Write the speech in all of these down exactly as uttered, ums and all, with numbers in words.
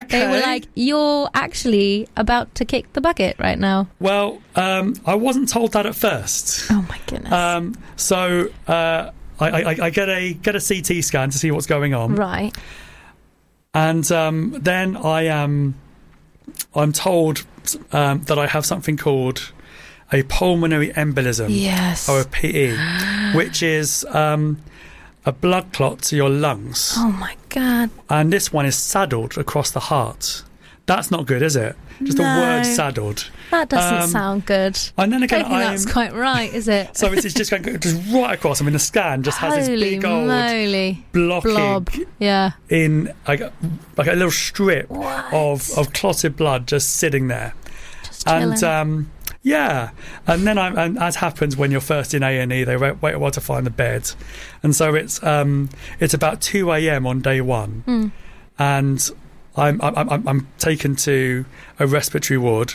They were like, you're actually about to kick the bucket right now. Well, um, I wasn't told that at first. Oh, my goodness. Um, so uh, I, I, I get a get a C T scan to see what's going on. Right. And um, then I am, I'm told um, that I have something called a pulmonary embolism. Yes. Or a P E, which is um, a blood clot to your lungs. Oh, my God. And this one is saddled across the heart. That's not good, is it? Just No. the word saddled. That doesn't Um, sound good. And then I again, don't think I'm, that's quite right, is it? so it's just going just right across. I mean, the scan just has Holy this big old moly. blocking Blob. Yeah. in like, a- like a little strip What? of, of clotted blood just sitting there. Just chilling. And um, yeah, and then I'm, and as happens when you're first in A and E, they wait, wait a while to find the bed, and so it's um, it's about two a.m. on day one, Mm. and I'm, I'm I'm I'm taken to a respiratory ward,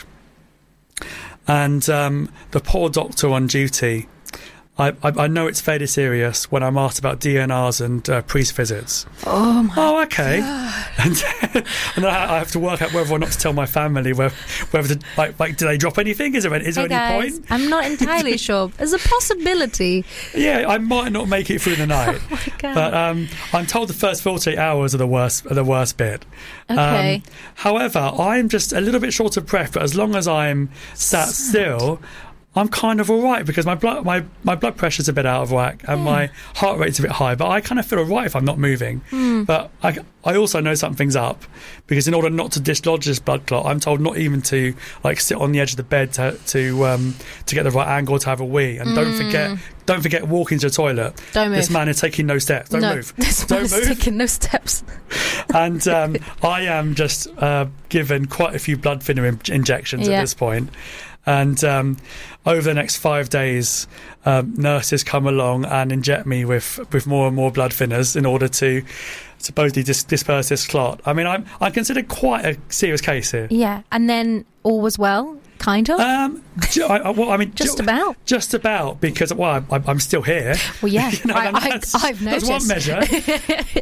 and um, the poor doctor on duty. I, I, I know it's fairly serious when I'm asked about D N Rs and uh, priest visits. Oh, my Oh, okay. God. And, and then I I have to work out whether or not to tell my family whether, whether to, like, like, do they drop anything? Is there, is there Hey, any guys, point? I'm not entirely sure. There's a possibility. Yeah, I might not make it through the night. Oh, my God. But um, I'm told the first forty-eight hours are the worst, are the worst bit. Okay. Um, however, I'm just a little bit short of breath, but as long as I'm sat still, I'm kind of all right because my blood my, my blood pressure's a bit out of whack and Yeah. my heart rate's a bit high, but I kind of feel all right if I'm not moving. Mm. But I, I also know something's up because in order not to dislodge this blood clot, I'm told not even to like sit on the edge of the bed to to, um, to get the right angle to have a wee. And don't forget don't forget walking to the toilet. Don't move. This man is taking no steps. Don't no, move. This Don't man's move. taking no steps. And um, I am just uh, given quite a few blood thinner in- injections Yeah. at this point. And um, over the next five days, um, nurses come along and inject me with, with more and more blood thinners in order to supposedly dis- disperse this clot. I mean, I'm I'm considered quite a serious case here. Yeah. And then all was well, kind of. Um, ju- I, I- well, I mean, Just ju- about. just about because well, I, I'm still here. Well, yeah. You know, I, and I, that's, I've that's noticed. one measure.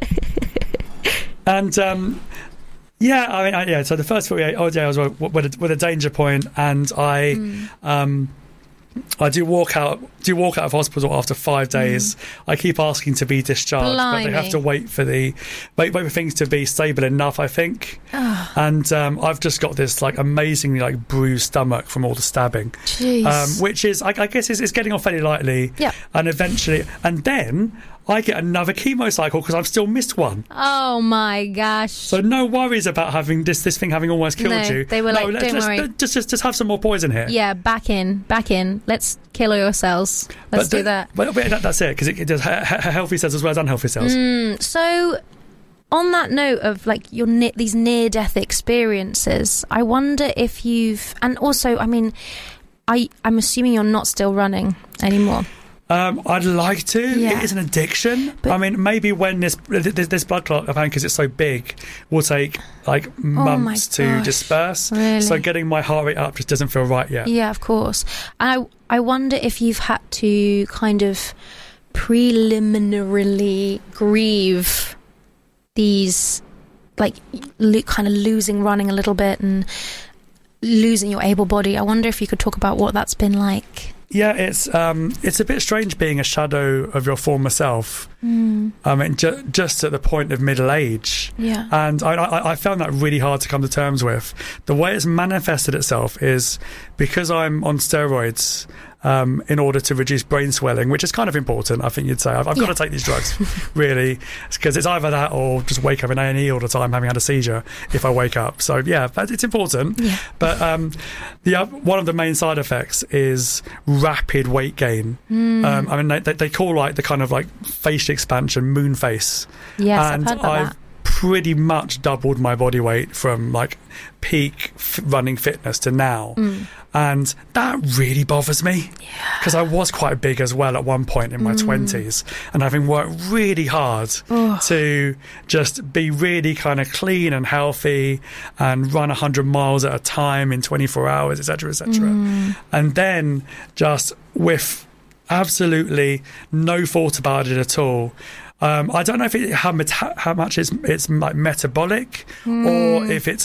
And um, yeah, I mean, I, yeah. So the first forty-eight odd days was with a, with a danger point, and I, Mm. um, I do walk out, do walk out of hospital after five days. I keep asking to be discharged, but they have Blimey. to wait for the wait, wait for things to be stable enough, I think. And um, I've just got this like amazingly like bruised stomach from all the stabbing, Jeez. um, which is I, I guess is, is getting off fairly lightly. Yeah. And eventually, and then I get another chemo cycle because I've still missed one. Oh my gosh. So no worries about having this this thing having almost killed No, you. they were like, let's, "Don't let's, worry." let's just, just just have some more poison here. Yeah, back in, back in. Let's kill all your cells. Let's But do the- that. But, but that, that's it because it, it does he- he- healthy cells as well as unhealthy cells. Mm, so, on that note of like your ne- these near-death experiences, I wonder if you've, and also, I mean, I I'm assuming you're not still running anymore. Um, I'd like to. Yeah. It is an addiction. But- I mean, maybe when this this, this blood clot, apparently because it's so big, will take like months to gosh, disperse. really? So getting my heart rate up just doesn't feel right yet. Yeah, of course. And I I wonder if you've had to kind of preliminarily grieve these, like, lo- kind of losing running a little bit and losing your able body. I wonder if you could talk about what that's been like. Yeah, it's um, it's a bit strange being a shadow of your former self. Mm. I mean, ju- just at the point of middle age. Yeah. And I, I, I found that really hard to come to terms with. The way it's manifested itself is because I'm on steroids um, in order to reduce brain swelling, which is kind of important, I think you'd say. I've, I've Yeah. got to take these drugs, really, because it's either that or just wake up in A and E all the time having had a seizure if I wake up. So, yeah, but it's important. Yeah. But um, the uh, one of the main side effects is rapid weight gain. Mm. Um, I mean, they, they, they call like the kind of like facial expansion moon face. Yes, and I've heard about I've that. pretty much doubled my body weight from like peak f- running fitness to now. Mm. And that really bothers me because I was quite big as well at one point in my twenties, and having worked really hard Oh. to just be really kind of clean and healthy and run one hundred miles at a time in twenty-four hours, et cetera, et cetera. Mm. And then just with absolutely no thought about it at all. Um, I don't know if it, how, meta- how much it's it's like metabolic or if it's